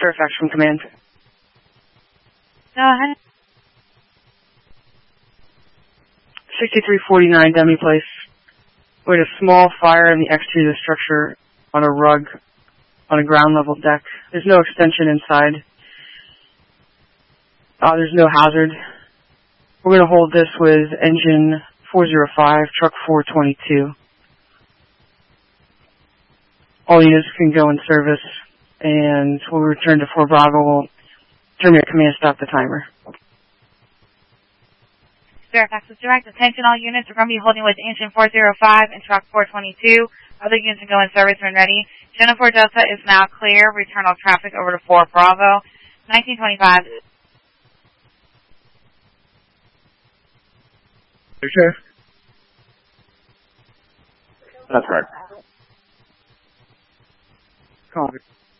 Fairfax from command. Go ahead. 6349 Demi Place. We had a small fire in the exterior of the structure on a rug on a ground level deck. There's no extension inside. There's no hazard. We're going to hold this with engine 405, truck 422. All units can go in service, and we'll return to Fort Bravo. We'll terminate command, stop the timer. Fairfax is direct. Attention all units. We're going to be holding with engine 405 and truck 422. Other units can go in service when ready. Jennifer Delta is now clear. Return all traffic over to Fort Bravo. 1925. Sure. That's right. Copy.